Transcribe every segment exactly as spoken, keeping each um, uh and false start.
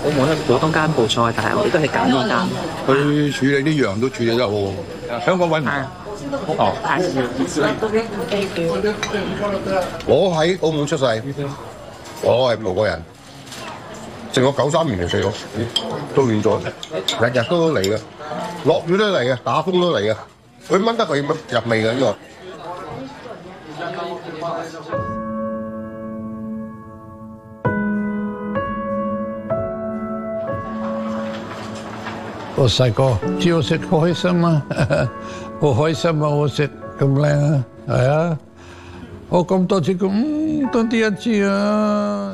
澳門咧普通間鋪菜，但係我哋都係揀呢間。 佢處理啲羊都處理得好好。香港揾唔到。哦。我喺澳門出世，我係葡國人，成個九三年嚟食咯，到現在日日都嚟嘅，落雨都嚟嘅，打風都嚟嘅，佢炆得佢入味嘅呢個。 我細個只要食好開心啊，好開心啊！我食咁靚啊，係啊！我咁多次咁，嗯，多啲一次啊！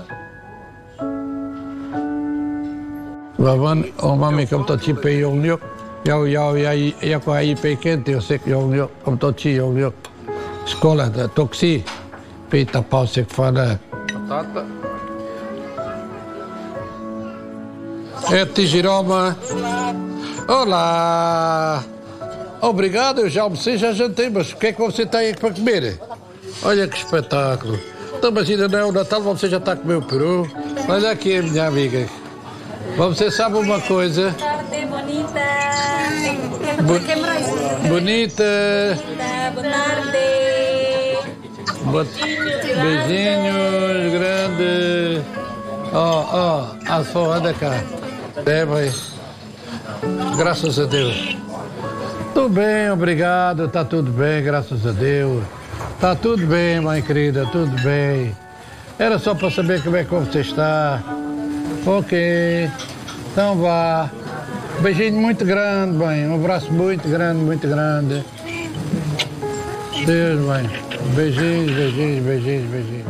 話翻我媽咪咁多次俾用肉，又又又一個係俾驚掉食用肉，咁多次用肉，sekolah就讀書，俾特包食飯啊！É Tigiroma. Olá! Obrigado, eu já almocei, já jantei, mas o que é que você tem para comer? Olha que espetáculo! Então, mas ainda não é o Natal, você já está a comer o peru? Olha aqui, minha amiga. Você sabe uma coisa? Bonita! Bo bonita! Boa tarde! Beijinhos grandes! Ó, ó, a sua, anda cá. É, mãe. Graças a Deus. Tudo bem, obrigado. Está tudo bem, graças a Deus. Está tudo bem, mãe querida, tudo bem. Era só para saber como é que você está. Ok. Então vá. Beijinho muito grande, mãe. Um abraço muito grande, muito grande. Deus, mãe. Beijinhos, beijinhos, beijinhos, beijinhos.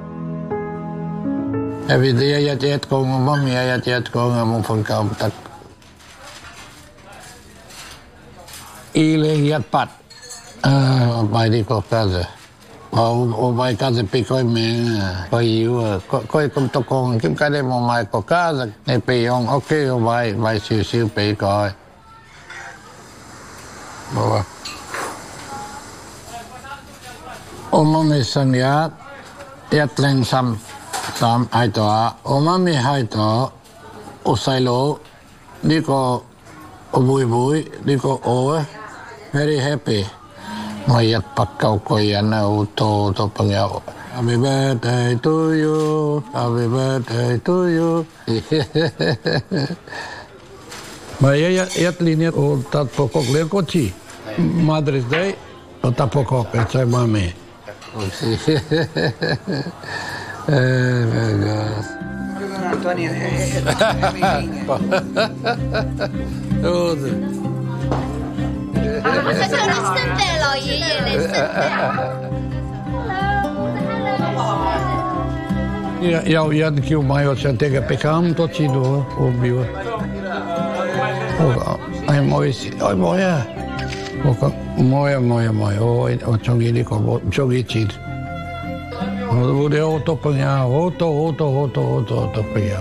Every day ayat ayat ko ng mami, ayat ayat ko ng mong pagkaumtak. Ile yat pat. Ah, vai di ko casa. O o vai casa picoi me, coi eu, coi como to com, kim cadê mo mai ko casa, ne peiong, ok, o vai, vai siu siu pei coi. Boa. O mami sanyak, yat leng sam. Sam hai to o mami hai to o sai lo ni ko o bui bui ni ko o very happy mai yat pakau ko yana o to to pangau happy birthday to you happy birthday to you mai yat yat linia o tat pokok le ko chi Mother's Day o tat pokok e sai mami Eh, bagus. Antonia, Tudo. Faccio lo stendello, ieri, le stendello. Ja, ja, que o maior chantega pecam tocido o bio. Ai moisi, ai moia. O moia moia moia, o o chongini ko chongi chid. O de auto panya, auto auto auto auto auto panya.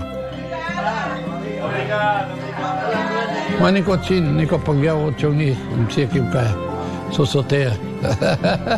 Mas nem cotinho, nem copagão, o chongi, não sei o que o cara, só soteia.